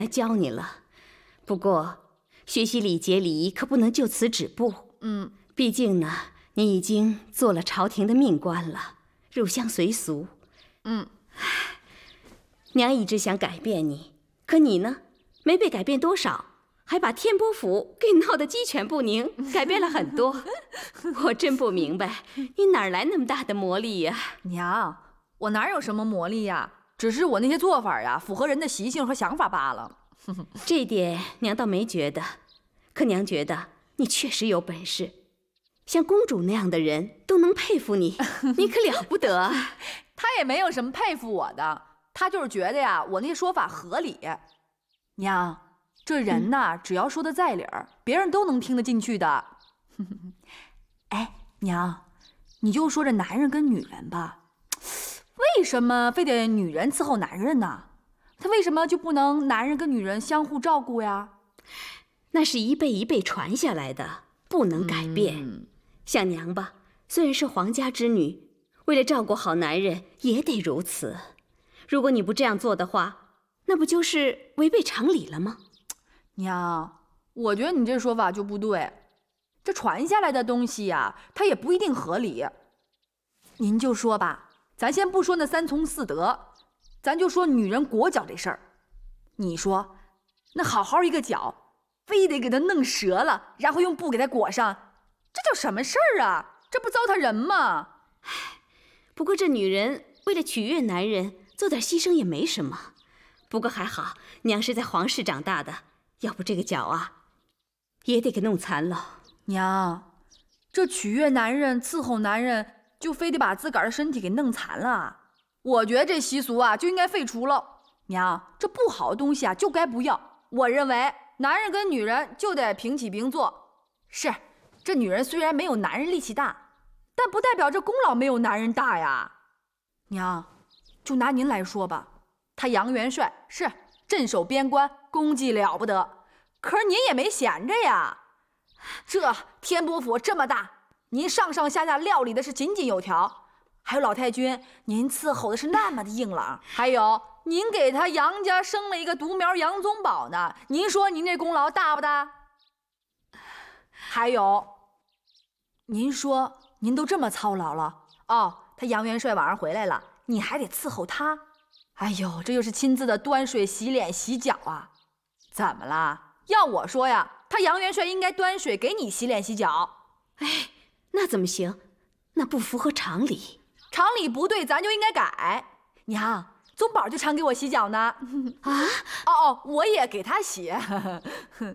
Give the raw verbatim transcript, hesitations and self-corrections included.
来教你了。不过，学习礼节礼仪可不能就此止步。 嗯， 毕竟呢，你已经做了朝廷的命官了，入乡随俗。 嗯， 娘一直想改变你，可你呢，没被改变多少，还把天波府给闹得鸡犬不宁，改变了很多。我真不明白，你哪来那么大的魔力呀？ 娘，我哪有什么魔力呀？只是我那些做法呀，符合人的习性和想法罢了。 这点娘倒没觉得，可娘觉得你确实有本事，像公主那样的人都能佩服你，你可了不得啊！ 他也没有什么佩服我的，他就是觉得呀，我那些说法合理。娘，这人呐，嗯、只要说的在理儿，别人都能听得进去的。哎，娘，你就说这男人跟女人吧，为什么非得女人伺候男人呢？他为什么就不能男人跟女人相互照顾呀？ 那是一辈一辈传下来的，不能改变。嗯、像娘吧，虽然是皇家之女，为了照顾好男人，也得如此。如果你不这样做的话，那不就是违背常理了吗？ 娘，我觉得你这说法就不对。这传下来的东西呀，它也不一定合理。您就说吧，咱先不说那三从四德，咱就说女人裹脚这事儿。你说，那好好一个脚，非得给它弄折了，然后用布给它裹上，这叫什么事儿啊？这不糟蹋人吗？ 不过这女人为了取悦男人，做点牺牲也没什么。不过还好，娘是在皇室长大的，要不这个脚啊，也得给弄残了。 娘，这取悦男人、伺候男人，就非得把自个儿的身体给弄残了？我觉得这习俗啊，就应该废除了。娘，这不好的东西啊，就该不要。我认为，男人跟女人就得平起平坐。是，这女人虽然没有男人力气大，但不代表这功劳没有男人大呀。娘，就拿您来说吧，他杨元帅是镇守边关，功绩了不得，可是您也没闲着呀。这天波府这么大，您上上下下料理的是井井有条，还有老太君，您伺候的是那么的硬朗，还有您给他杨家生了一个独苗杨宗保呢，您说您这功劳大不大？还有，您说您都这么操劳了哦，他杨元帅晚上回来了，你还得伺候他，哎呦，这又是亲自的端水洗脸洗脚啊！怎么啦？要我说呀，他杨元帅应该端水给你洗脸洗脚。 哎，那怎么行？那不符合常理。 常理不对，咱就应该改。娘，宗保就常给我洗脚呢。 啊？ 哦哦，我也给他洗。